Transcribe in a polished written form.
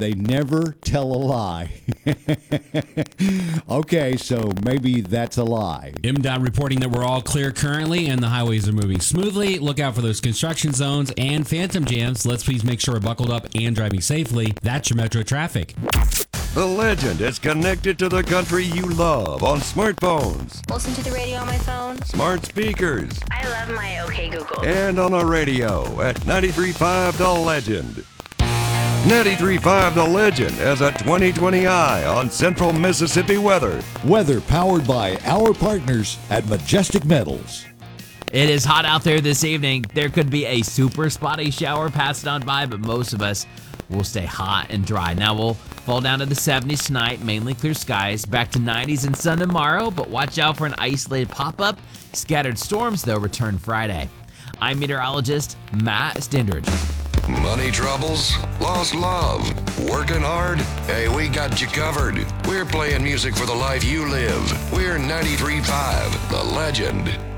they never tell a lie. Okay, so maybe that's a lie. MDOT reporting that we're all clear currently and the highways are moving smoothly. Look out for those construction zones and phantom jams. Let's please make sure we're buckled up and driving safely. That's your Metro traffic. The Legend is connected to the country you love on smartphones, Listen to the radio on my phone. smart speakers, I love my OK Google. and on the radio at 93.5 The Legend. 93.5 The Legend has a 20/20 eye on central Mississippi weather. Weather powered by our partners at Majestic Metals. It is hot out there this evening. There could be a super spotty shower passing on by, but most of us will stay hot and dry. Now we'll fall down to the 70s tonight, mainly clear skies. Back to 90s and sun tomorrow, but watch out for an isolated pop-up. Scattered storms, though, return Friday. I'm meteorologist Matt Stindridge. Money troubles? Lost love? Working hard? Hey, we got you covered. We're playing music for the life you live. We're 93.5 The Legend.